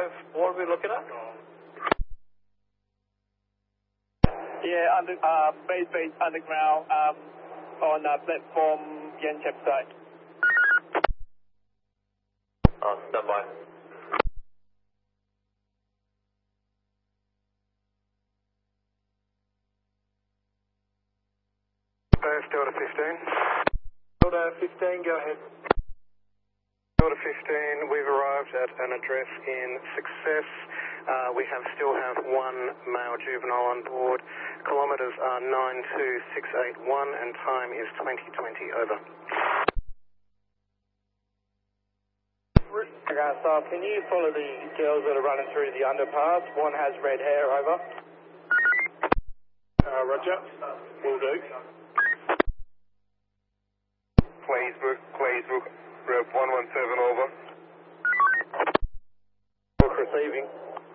what are we looking at? Yeah, base underground on platform Yanchep side. Stand by. Delta 15. Delta 15, go ahead. Delta 15, we've arrived at an address in Success. We still have one male juvenile on board. Kilometres are 92681 and time is 2020, over. Okay, so can you follow the girls that are running through the underpass? One has red hair, over. Roger, will do. Claysbrook, rep 117, over. Book receiving.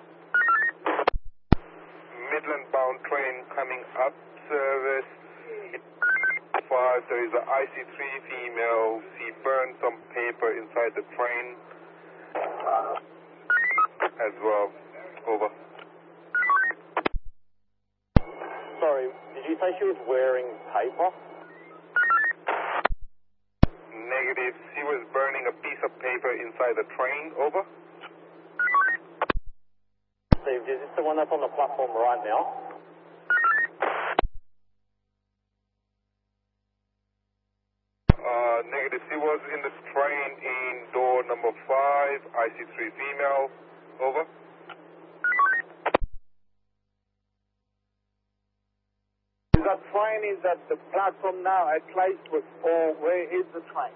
Midland bound train coming up, service 5, there is an IC3 female, she burned some paper inside the train as well, over. Sorry, did you say she was wearing paper? Negative, she was burning a piece of paper inside the train, over. Steve, is this the one that's on the platform right now? Negative, she was in the train in door number 5, IC3 female, over. Is that train is at the platform now at Claysbrook, or where is the train?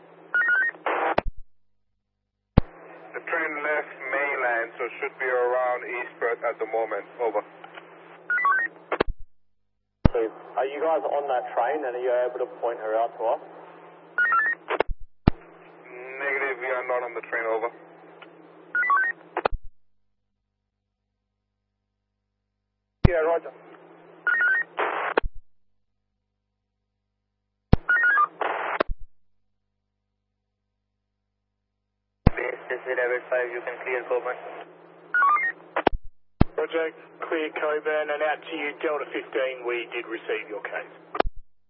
The train left mainland, so should be around East Perth at the moment, over. Steve, are you guys on that train and are you able to point her out to us? Negative, we are not on the train, over. Yeah, roger. This is level 5, you can clear Coburn. Project, clear Coburn, and out to you, Delta 15, we did receive your case.